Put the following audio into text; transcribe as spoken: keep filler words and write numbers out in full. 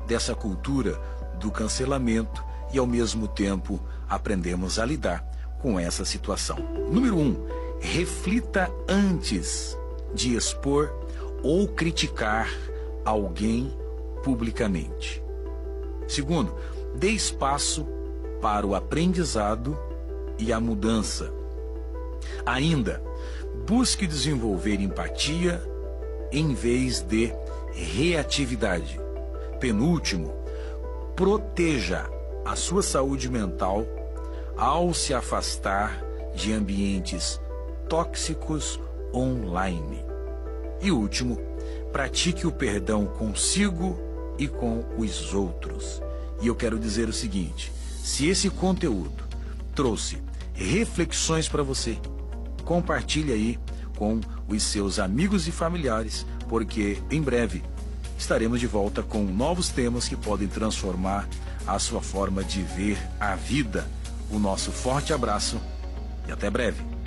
dessa cultura do cancelamento e, ao mesmo tempo, aprendemos a lidar com essa situação. Número um, reflita antes de expor ou criticar alguém publicamente. Segundo, dê espaço para o aprendizado e a mudança. Ainda, busque desenvolver empatia em vez de reatividade. Penúltimo, proteja a sua saúde mental ao se afastar de ambientes tóxicos online. E último, pratique o perdão consigo e com os outros. E eu quero dizer o seguinte: se esse conteúdo trouxe reflexões para você, compartilhe aí com os seus amigos e familiares, porque em breve estaremos de volta com novos temas que podem transformar a sua forma de ver a vida. O nosso forte abraço e até breve.